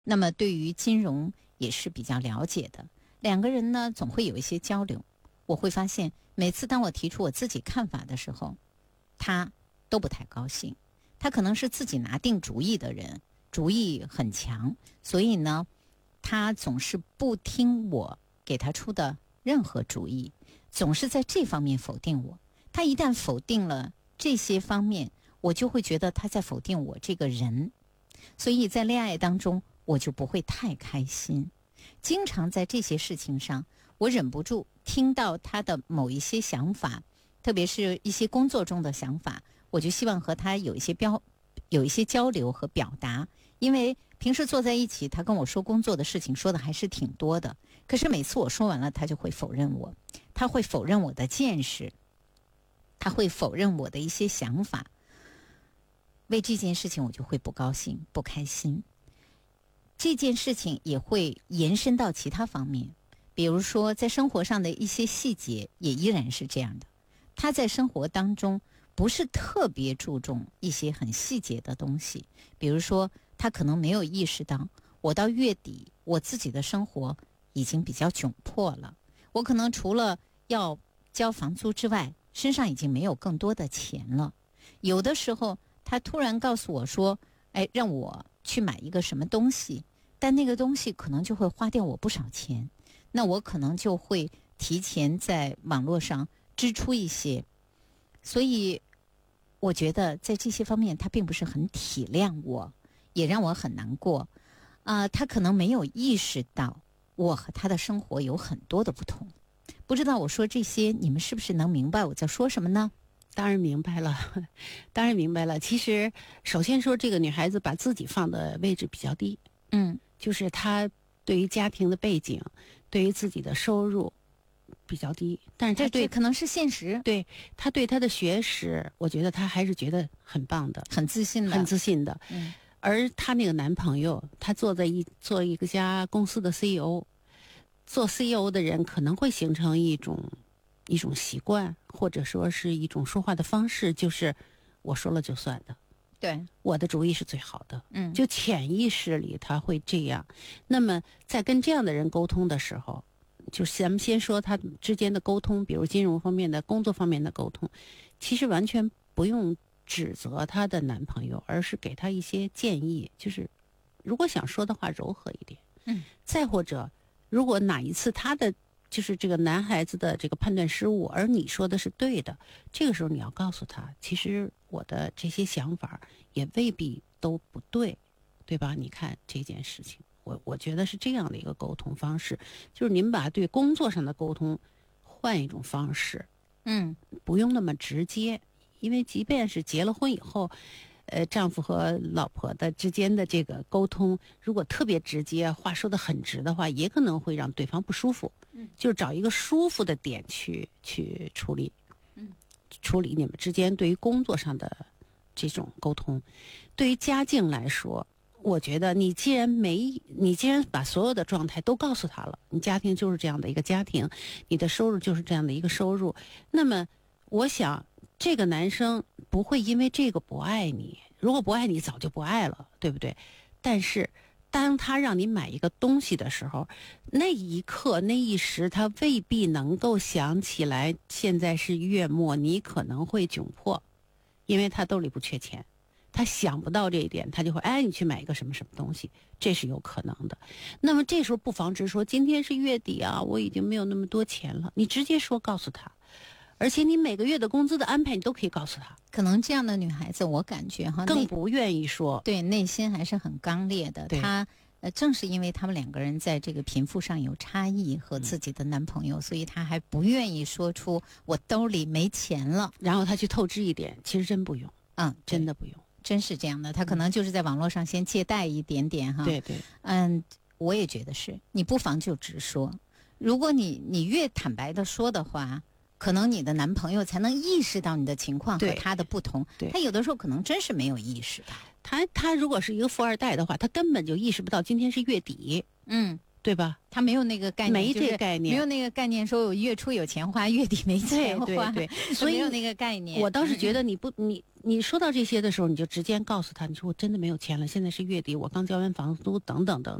那么对于金融也是比较了解的，两个人呢总会有一些交流。我会发现每次当我提出我自己看法的时候，他都不太高兴。他可能是自己拿定主意的人，主意很强，所以呢他总是不听我给他出的任何主意，总是在这方面否定我。他一旦否定了这些方面，我就会觉得他在否定我这个人，所以在恋爱当中我就不会太开心。经常在这些事情上，我忍不住听到他的某一些想法，特别是一些工作中的想法，我就希望和他有一些交流和表达。因为平时坐在一起，他跟我说工作的事情说的还是挺多的，可是每次我说完了，他就会否认我，他会否认我的见识，他会否认我的一些想法。为这件事情我就会不高兴不开心。这件事情也会延伸到其他方面，比如说在生活上的一些细节也依然是这样的。他在生活当中不是特别注重一些很细节的东西，比如说他可能没有意识到我到月底我自己的生活已经比较窘迫了，我可能除了要交房租之外，身上已经没有更多的钱了。有的时候他突然告诉我说，让我去买一个什么东西，但那个东西可能就会花掉我不少钱，那我可能就会提前在网络上支出一些。所以我觉得在这些方面他并不是很体谅我，也让我很难过。他可能没有意识到我和他的生活有很多的不同。不知道我说这些你们是不是能明白我在说什么呢？ 当然明白了，当然明白了。其实首先说，这个女孩子把自己放的位置比较低，就是她对于家庭的背景，对于自己的收入比较低，但是她这可能是现实。 对，她对她的学识，我觉得她还是觉得很棒的， 很自信的， 很自信的。而她那个男朋友，他做一个家公司的 CEO， 做 CEO 的人可能会形成一种习惯，或者说是一种说话的方式，就是我说了就算的， 对， 我的主意是最好的。就潜意识里他会这样。那么在跟这样的人沟通的时候，就咱们先说他之间的沟通，比如金融方面的、工作方面的沟通，其实完全不用指责她的男朋友，而是给他一些建议，就是如果想说的话柔和一点。再或者如果哪一次他的就是这个男孩子的这个判断失误，而你说的是对的，这个时候你要告诉他，其实我的这些想法也未必都不对，对吧？你看这件事情，我觉得是这样的一个沟通方式，就是您把对工作上的沟通换一种方式，不用那么直接，因为即便是结了婚以后，丈夫和老婆的之间的这个沟通，如果特别直接，话说得很直的话，也可能会让对方不舒服。就是找一个舒服的点去处理，处理你们之间对于工作上的这种沟通。对于家境来说，我觉得你既然把所有的状态都告诉他了，你家庭就是这样的一个家庭，你的收入就是这样的一个收入，那么我想这个男生不会因为这个不爱你，如果不爱你早就不爱了，对不对？但是当他让你买一个东西的时候，那一刻那一时他未必能够想起来现在是月末，你可能会窘迫，因为他兜里不缺钱，他想不到这一点，他就会你去买一个什么什么东西，这是有可能的。那么这时候不妨直说，今天是月底啊，我已经没有那么多钱了，你直接说告诉他，而且你每个月的工资的安排你都可以告诉他。 可能这样的女孩子我感觉更不愿意说， 对，内心还是很刚烈的。她正是因为他们两个人在这个贫富上有差异和自己的男朋友，所以她还不愿意说出我兜里没钱了， 然后她去透支一点，其实真不用，真的不用， 真是这样的。她可能就是在网络上先借贷一点点哈。 对， 我也觉得是，你不妨就直说。如果你越坦白的说的话，可能你的男朋友才能意识到你的情况和他的不同。他有的时候可能真是没有意识到。 他如果是一个富二代的话，他根本就意识不到今天是月底，对吧？ 他没有那个概念， 没这个概念， 没有那个概念说我月初有钱花，月底没钱花， 对， 所以没有那个概念。 我倒是觉得你你说到这些的时候，你就直接告诉他，你说我真的没有钱了，现在是月底，我刚交完房租，等等等。